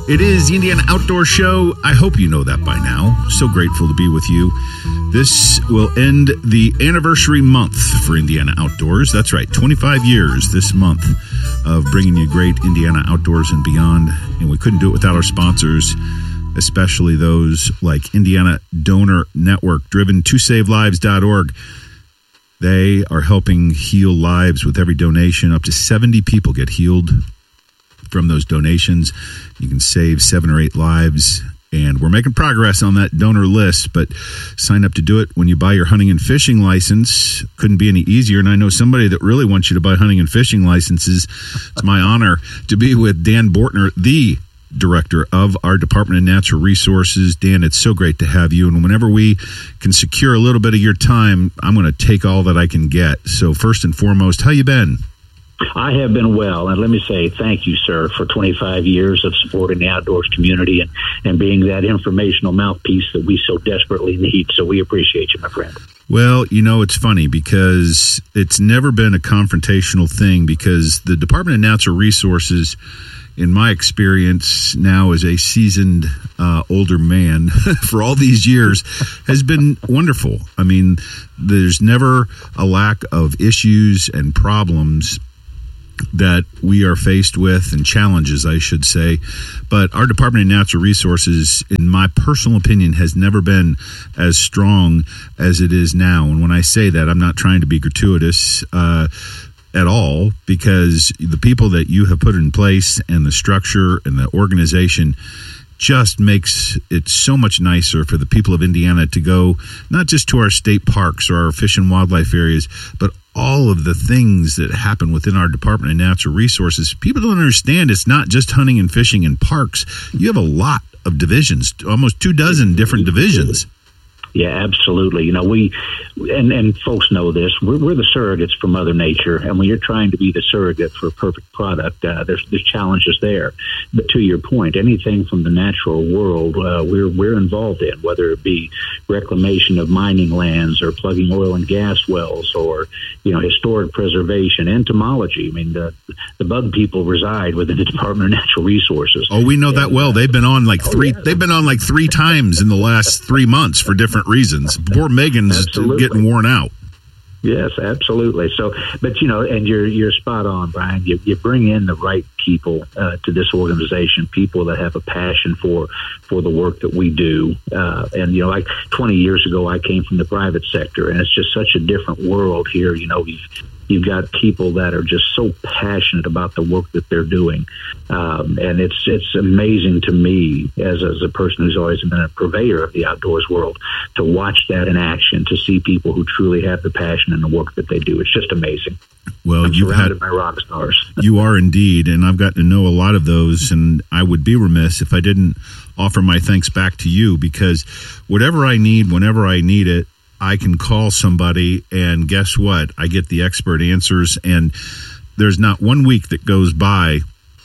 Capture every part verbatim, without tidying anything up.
It is the Indiana Outdoor Show. I hope you know that by now. So grateful to be with you. This will end the anniversary month for Indiana Outdoors. That's right, twenty-five years this month of bringing you great Indiana Outdoors and beyond. And we couldn't do it without our sponsors, especially those like Indiana Donor Network, driven to save lives dot org. They are helping heal lives with every donation. Up to seventy people get healed from those donations. You can save seven or eight lives, and we're making progress on that donor list, but sign up to do it when you buy your hunting and fishing license. Couldn't be any easier, and I know somebody that really wants you to buy hunting and fishing licenses. It's my honor to be with Dan Bortner, the director of our Department of Natural Resources. Dan, it's so great to have you, and whenever we can secure a little bit of your time, I'm going to take all that I can get. So first and foremost, how you been? I have been well, and let me say thank you, sir, for twenty-five years of supporting the outdoors community and, and being that informational mouthpiece that we so desperately need. So we appreciate you, my friend. Well, you know, it's funny because it's never been a confrontational thing, because the Department of Natural Resources, in my experience now as a seasoned uh, older man for all these years, has been wonderful. I mean, there's never a lack of issues and problems that we are faced with, and challenges, I should say. But our Department of Natural Resources, in my personal opinion, has never been as strong as it is now. And when I say that, I'm not trying to be gratuitous uh, at all, because the people that you have put in place and the structure and the organization just makes it so much nicer for the people of Indiana to go, not just to our state parks or our fish and wildlife areas, but all of the things that happen within our Department of Natural Resources. People don't understand it's not just hunting and fishing and parks. You have a lot of divisions, almost two dozen different divisions. Yeah, absolutely. You know, we, and, and folks know this, we're, we're the surrogates for Mother Nature. And when you're trying to be the surrogate for a perfect product, uh, there's, there's challenges there. But to your point, anything from the natural world, uh, we're, we're involved in, whether it be reclamation of mining lands or plugging oil and gas wells, or, you know, historic preservation, entomology. I mean, the, the bug people reside within the Department of Natural Resources. Oh, we know and, that well. They've been on like three, oh, yeah. they've been on like three times in the last three months for different reasons. Poor Megan's absolutely getting worn out. Yes, absolutely. So, but you know, and you're you're spot on, Brian. You you bring in the right people uh, to this organization, people that have a passion for for the work that we do. Uh, and you know, like twenty years ago, I came from the private sector, and it's just such a different world here. You know, you've you've got people that are just so passionate about the work that they're doing, um, and it's it's amazing to me as as a person who's always been a purveyor of the outdoors world to watch that in action, to see people who truly have the passion in the work that they do. It's just amazing. Well, I'm you've surrounded had by rock stars. You are indeed, and I've gotten to know a lot of those, and I would be remiss if I didn't offer my thanks back to you, because whatever I need, whenever I need it, I can call somebody, and guess what? I get the expert answers, and there's not one week that goes by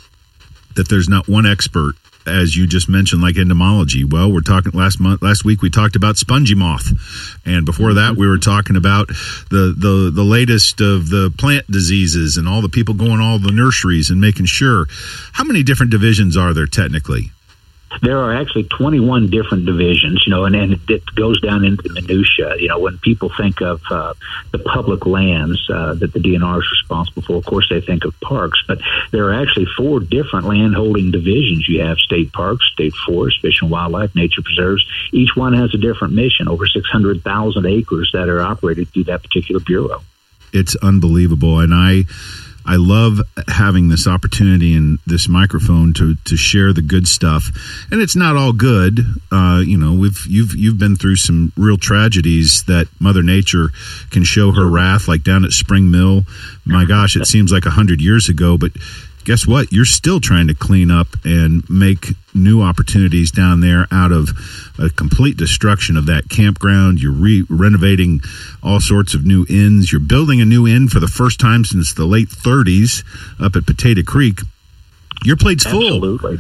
that there's not one expert, as you just mentioned, like entomology. Well, we're talking last month, last week we talked about spongy moth, and before that we were talking about the the the latest of the plant diseases and all the people going all the nurseries and making sure. How many different divisions are there technically? There are actually twenty-one different divisions, you know, and, and it goes down into the minutia. You know, when people think of uh, the public lands uh, that the D N R is responsible for, of course, they think of parks, but there are actually four different landholding divisions. You have state parks, state forests, fish and wildlife, nature preserves. Each one has a different mission, over six hundred thousand acres that are operated through that particular bureau. It's unbelievable, and I... I love having this opportunity and this microphone to, to share the good stuff, and it's not all good. Uh, you know, we've you've you've been through some real tragedies that Mother Nature can show her wrath, like down at Spring Mill. My gosh, it seems like a hundred years ago, but guess what? You're still trying to clean up and make new opportunities down there out of a complete destruction of that campground. You're re- renovating all sorts of new inns. You're building a new inn for the first time since the late thirties up at Potato Creek. Your plate's full. Absolutely.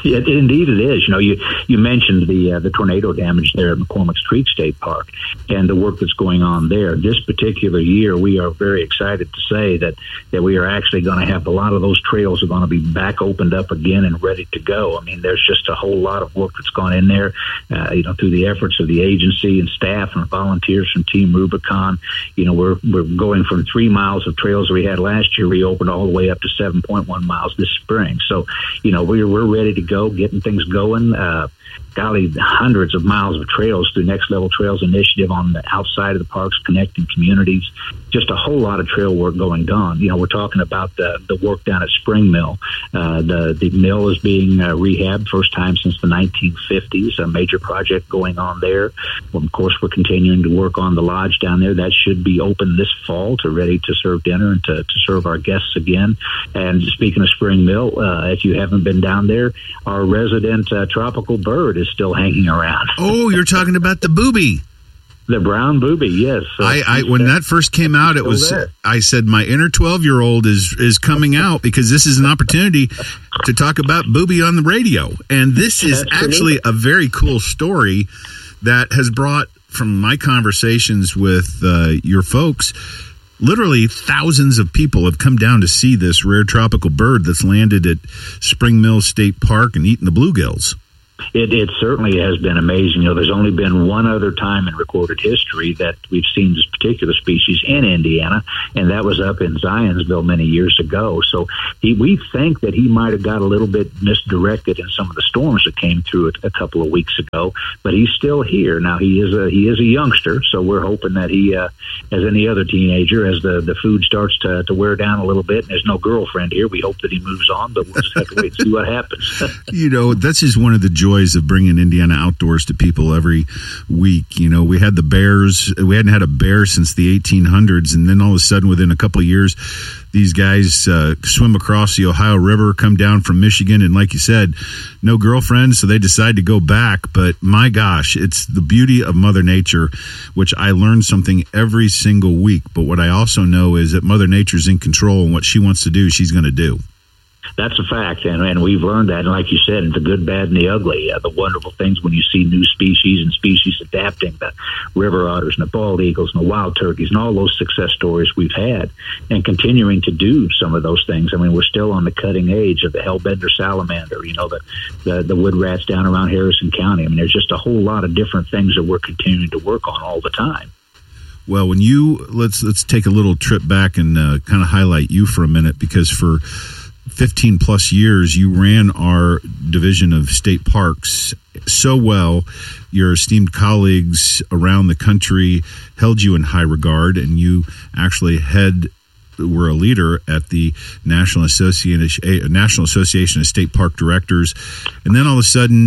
It, indeed, it is. You know, you you mentioned the uh, the tornado damage there at McCormick's Creek State Park and the work that's going on there. This particular year, we are very excited to say that that we are actually going to have a lot of those trails are going to be back opened up again and ready to go. I mean, there's just a whole lot of work that's gone in there, uh, you know, through the efforts of the agency and staff and volunteers from Team Rubicon. You know, we're we're going from three miles of trails we had last year, reopened all the way up to seven point one miles this spring. So, you know, we're we're ready to go, getting things going. Uh, golly, hundreds of miles of trails through Next Level Trails Initiative on the outside of the parks, connecting communities. Just a whole lot of trail work going on. You know, we're talking about the, the work down at Spring Mill. Uh, the, the mill is being uh, rehabbed, first time since the nineteen fifties, a major project going on there. Well, of course, we're continuing to work on the lodge down there. That should be open this fall to ready to serve dinner and to, to serve our guests again. And speaking of Spring Mill, uh, if you haven't been down there, our resident uh, tropical bird is still hanging around. Oh, you're talking about the booby. The brown booby, yes. So I, I when that first came out, it was there. I said my inner twelve-year-old is is coming out because this is an opportunity to talk about booby on the radio, and this is Absolutely. actually a very cool story that has brought, from my conversations with uh, your folks, literally thousands of people have come down to see this rare tropical bird that's landed at Spring Mill State Park and eaten the bluegills. It, it certainly has been amazing. You know, there's only been one other time in recorded history that we've seen this particular species in Indiana, and that was up in Zionsville many years ago. So he, we think that he might have got a little bit misdirected in some of the storms that came through it a couple of weeks ago, but he's still here. Now, he is a he is a youngster, so we're hoping that he, uh, as any other teenager, as the, the food starts to, to wear down a little bit, and there's no girlfriend here, we hope that he moves on, but we'll just have to wait and see what happens. You know, that's just one of the joys of bringing Indiana outdoors to people every week. You know, we had the bears. We hadn't had a bear since the eighteen hundreds, and then all of a sudden, within a couple of years, these guys uh, swim across the Ohio River, come down from Michigan, and like you said, no girlfriend, so they decide to go back. But my gosh, it's the beauty of Mother Nature, which I learn something every single week. But what I also know is that Mother Nature's in control, and what she wants to do, she's going to do. That's a fact, and, and we've learned that. And like you said, the good, bad, and the ugly, uh, the wonderful things when you see new species and species adapting, the river otters and the bald eagles and the wild turkeys and all those success stories we've had, and continuing to do some of those things. I mean, we're still on the cutting edge of the hellbender salamander, you know, the, the, the wood rats down around Harrison County. I mean, there's just a whole lot of different things that we're continuing to work on all the time. Well, when you, let's, let's take a little trip back and uh, kind of highlight you for a minute, because for fifteen plus years, you ran our division of state parks so well. Your esteemed colleagues around the country held you in high regard, and you actually had were a leader at the National Association, National Association of State Park Directors. And then all of a sudden,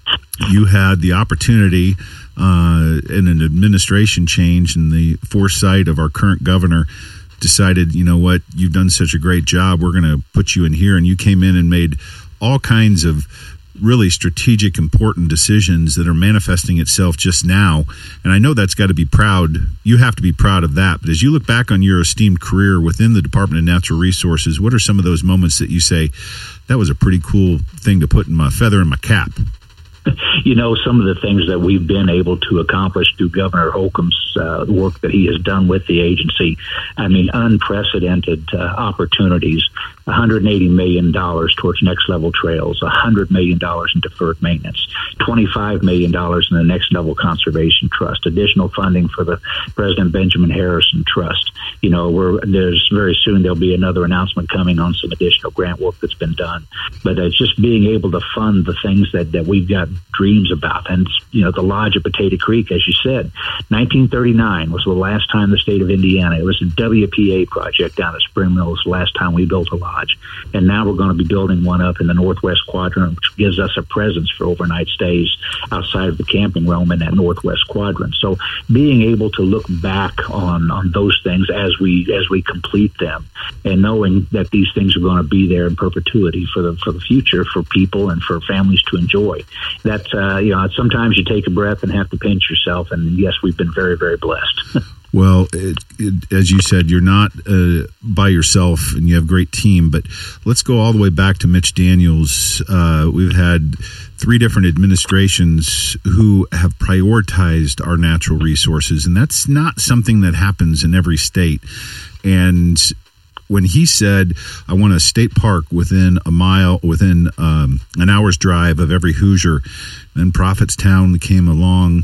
you had the opportunity uh, in an administration change, and the foresight of our current governor decided, you know what, you've done such a great job, we're going to put you in here. And you came in and made all kinds of really strategic, important decisions that are manifesting itself just now. And I know that's got to be proud. You have to be proud of that. But as you look back on your esteemed career within the Department of Natural Resources, what are some of those moments that you say, that was a pretty cool thing to put in my feather in my cap? You know, some of the things that we've been able to accomplish through Governor Holcomb's uh, work that he has done with the agency, I mean, unprecedented uh, opportunities, one hundred eighty million dollars towards Next Level Trails, one hundred million dollars in deferred maintenance, twenty-five million dollars in the Next Level Conservation Trust, additional funding for the President Benjamin Harrison Trust. You know, we're, there's very soon there'll be another announcement coming on some additional grant work that's been done. But it's just being able to fund the things that, that we've got dreams about. And, you know, the Lodge at Potato Creek, as you said, nineteen thirty-nine was the last time the state of Indiana, it was a W P A project down at Spring Mill, was the last time we built a lodge. And now we're going to be building one up in the Northwest Quadrant, which gives us a presence for overnight stays outside of the camping realm in that Northwest Quadrant. So being able to look back on, on those things as we as we complete them, and knowing that these things are going to be there in perpetuity for the for the future, for people and for families to enjoy. That, uh, you know, sometimes you take a breath and have to pinch yourself, and yes, we've been very, very blessed. Well, it, it, as you said, you're not uh, by yourself, and you have a great team. But let's go all the way back to Mitch Daniels. Uh, we've had three different administrations who have prioritized our natural resources, and that's not something that happens in every state. And when he said, I want a state park within a mile, within um, an hour's drive of every Hoosier, then Prophetstown came along,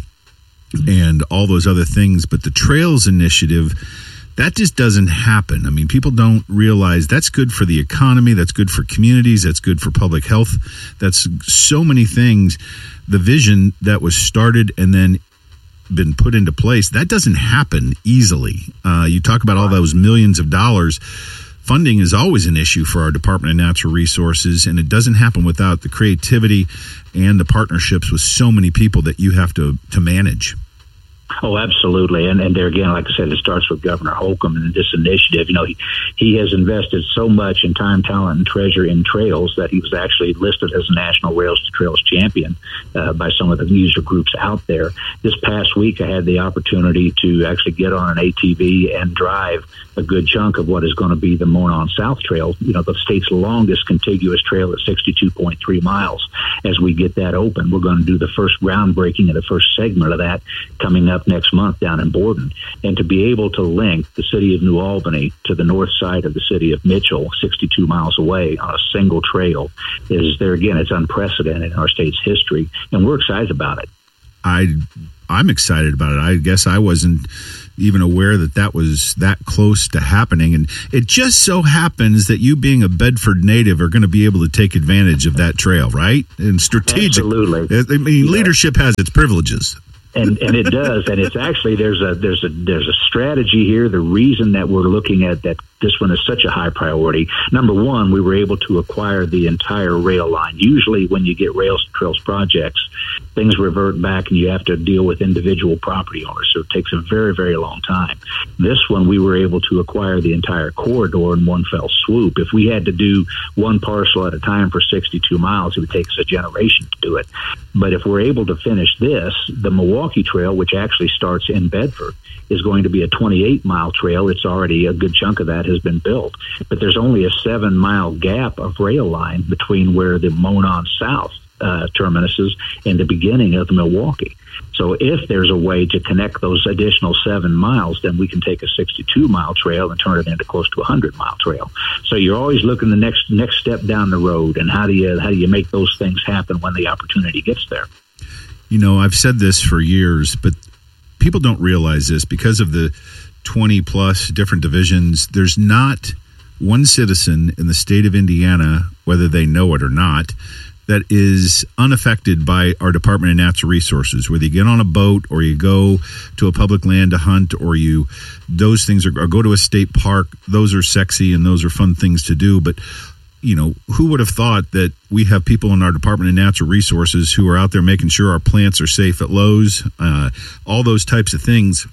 and all those other things. But the Trails Initiative, that just doesn't happen. I mean, people don't realize that's good for the economy, that's good for communities, that's good for public health. That's so many things. The vision that was started and then been put into place, that doesn't happen easily. Uh, you talk about all those millions of dollars. Funding is always an issue for our Department of Natural Resources, and it doesn't happen without the creativity and the partnerships with so many people that you have to, to manage. Oh, absolutely. And and there again, like I said, it starts with Governor Holcomb and this initiative. You know, he, he has invested so much in time, talent, and treasure in trails that he was actually listed as a National Rails to Trails champion uh, by some of the user groups out there. This past week, I had the opportunity to actually get on an A T V and drive a good chunk of what is going to be the Monon South Trail, you know, the state's longest contiguous trail at sixty-two point three miles. As we get that open, we're going to do the first groundbreaking of the first segment of that coming up next month down in Borden. And to be able to link the city of New Albany to the north side of the city of Mitchell, sixty-two miles away on a single trail, is there again, it's unprecedented in our state's history, and we're excited about it. I, I'm excited about it. I guess I wasn't even aware that that was that close to happening. And it just so happens that you being a Bedford native are going to be able to take advantage of that trail, right? And strategic. Absolutely. I mean, yeah. Leadership has its privileges. And and it does, and it's actually there's a there's a there's a strategy here. The reason that we're looking at that this one is such a high priority. Number one, we were able to acquire the entire rail line. Usually, when you get rails to trails projects, things revert back, and you have to deal with individual property owners. So it takes a very very long time. This one, we were able to acquire the entire corridor in one fell swoop. If we had to do one parcel at a time for sixty-two miles, it would take us a generation to do it. But if we're able to finish this, the Milwaukee Trail, which actually starts in Bedford, is going to be a twenty-eight mile trail. It's already a good chunk of that has been built. But there's only a seven mile gap of rail line between where the Monon South uh, terminus is and the beginning of Milwaukee. So if there's a way to connect those additional seven miles, then we can take a sixty-two mile trail and turn it into close to a hundred mile trail. So you're always looking the next next step down the road, and how do you how do you make those things happen when the opportunity gets there? You know, I've said this for years, but people don't realize this because of the twenty plus different divisions. There's not one citizen in the state of Indiana, whether they know it or not, that is unaffected by our Department of Natural Resources. Whether you get on a boat or you go to a public land to hunt, or you those things are or go to a state park, those are sexy and those are fun things to do. But you know, who would have thought that we have people in our Department of Natural Resources who are out there making sure our plants are safe at Lowe's, uh, all those types of things.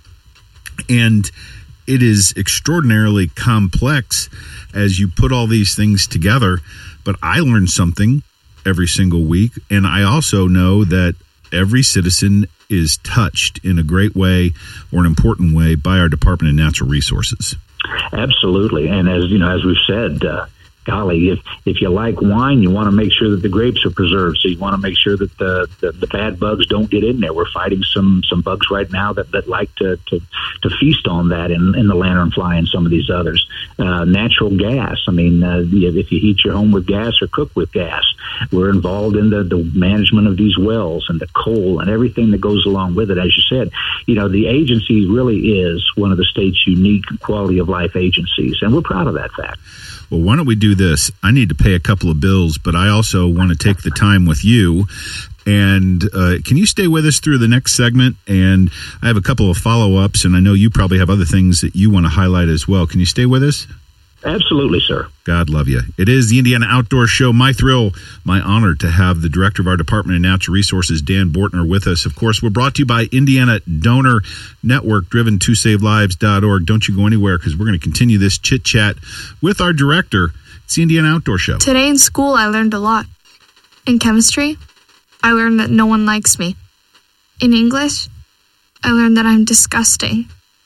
And it is extraordinarily complex as you put all these things together. But I learned something every single week. And I also know that every citizen is touched in a great way or an important way by our Department of Natural Resources. Absolutely. And as you know, as we've said, uh, golly, if if you like wine, you want to make sure that the grapes are preserved. So you want to make sure that the, the, the bad bugs don't get in there. We're fighting some some bugs right now that, that like to, to, to feast on that in, in the lanternfly and some of these others. Uh, natural gas. I mean, uh, if you heat your home with gas or cook with gas, we're involved in the, the management of these wells and the coal and everything that goes along with it. As you said, you know, the agency really is one of the state's unique quality of life agencies, and we're proud of that fact. Well, why don't we do this? I need to pay a couple of bills, but I also want to take the time with you. And uh, can you stay with us through the next segment? And I have a couple of follow-ups, and I know you probably have other things that you want to highlight as well. Can you stay with us? Absolutely, sir. God love you. It is the Indiana Outdoor Show. My thrill, my honor to have the director of our Department of Natural Resources, Dan Bortner, with us. Of course, we're brought to you by Indiana Donor Network, driven to save lives dot org. Don't you go anywhere, because we're going to continue this chit-chat with our director. It's the Indiana Outdoor Show. Today in school, I learned a lot. In chemistry, I learned that no one likes me. In English, I learned that I'm disgusting.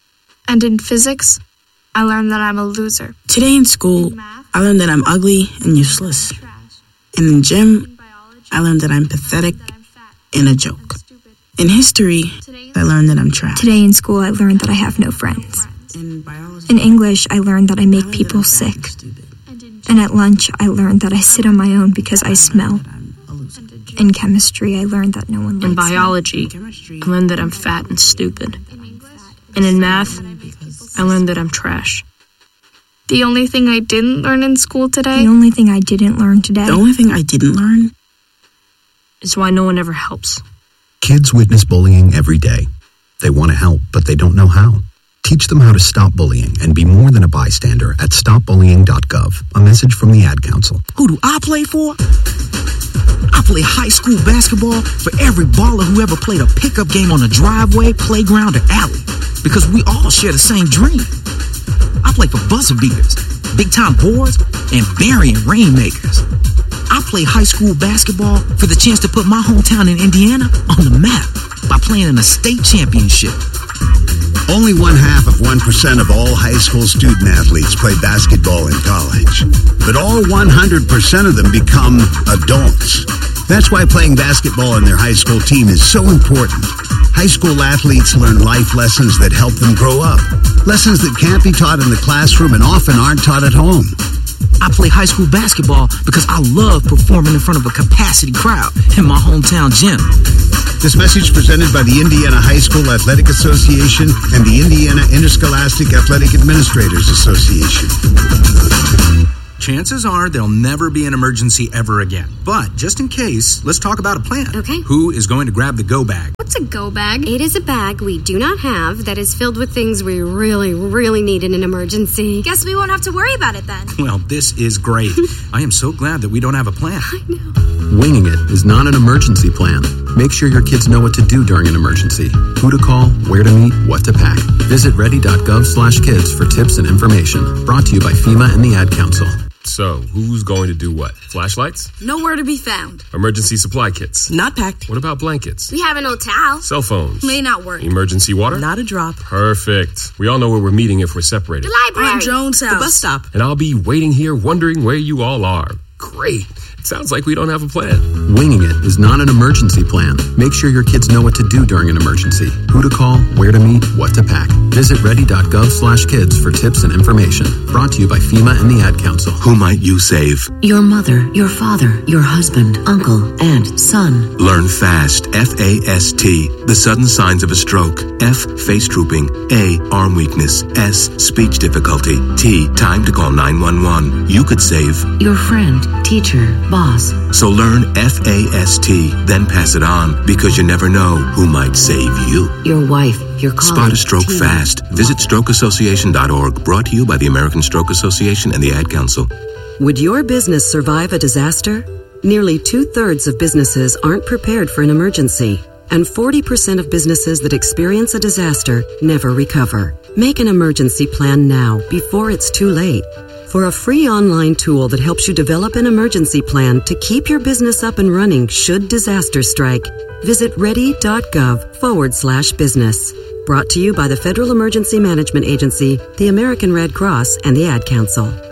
And in physics, I learned that I'm a loser. Today in school, I learned that I'm ugly and useless. And in gym, I learned that I'm pathetic and a joke. In history, I learned that I'm trash. Today in school, I learned that I have no friends. In biology, In English, I learned that I make people sick. And at lunch, I learned that I sit on my own because I smell. In chemistry, I learned that no one likes In me. biology, I learned that I'm fat and stupid. And in math, I learned that I'm trash. The only thing I didn't learn in school today The only thing I didn't learn today The only thing I didn't learn is why no one ever helps. Kids witness bullying every day. They want to help, but they don't know how. Teach them how to stop bullying and be more than a bystander at stop bullying dot gov. A message from the Ad Council. Who do I play for? I play high school basketball for every baller who ever played a pickup game on a driveway, playground, or alley. Because we all share the same dream. I play for buzzer beaters, big-time boards, and burying rainmakers. I play high school basketball for the chance to put my hometown in Indiana on the map by playing in a state championship. Only one half of one percent of all high school student athletes play basketball in college. But all one hundred percent of them become adults. That's why playing basketball on their high school team is so important. High school athletes learn life lessons that help them grow up. Lessons that can't be taught in the classroom and often aren't taught at home. I play high school basketball because I love performing in front of a capacity crowd in my hometown gym. This message presented by the Indiana High School Athletic Association and the Indiana Interscholastic Athletic Administrators Association. Chances are there'll never be an emergency ever again. But just in case, let's talk about a plan. Okay. Who is going to grab the go bag? What's a go bag? It is a bag we do not have that is filled with things we really, really need in an emergency. Guess we won't have to worry about it then. Well, this is great. I am so glad that we don't have a plan. I know. Winging it is not an emergency plan. Make sure your kids know what to do during an emergency. Who to call, where to meet, what to pack. Visit ready dot gov slash kids for tips and information. Brought to you by FEMA and the Ad Council. So, who's going to do what? Flashlights? Nowhere to be found. Emergency supply kits? Not packed. What about blankets? We have an old towel. Cell phones? May not work. Emergency water? Not a drop. Perfect. We all know where we're meeting if we're separated. The library. On Jones' house. The bus stop. And I'll be waiting here wondering where you all are. Great. It sounds like we don't have a plan. Winging it is not an emergency plan. Make sure your kids know what to do during an emergency. Who to call, where to meet, what to pack. Visit ready dot gov slash kids for tips and information. Brought to you by FEMA and the Ad Council. Who might you save? Your mother, your father, your husband, uncle, and son. Learn FAST, F A S T, the sudden signs of a stroke. F, face drooping. A, arm weakness. S, speech difficulty. T, time to call nine one one. You could save your friend, teacher, boss. So learn F A S T, then pass it on, because you never know who might save you. Your wife, your colleague. Spot a stroke team. fast. Visit stroke association dot org, brought to you by the American Stroke Association and the Ad Council. Would your business survive a disaster? Nearly two-thirds of businesses aren't prepared for an emergency, and forty percent of businesses that experience a disaster never recover. Make an emergency plan now, before it's too late. For a free online tool that helps you develop an emergency plan to keep your business up and running should disaster strike, visit ready dot gov forward slash business. Brought to you by the Federal Emergency Management Agency, the American Red Cross, and the Ad Council.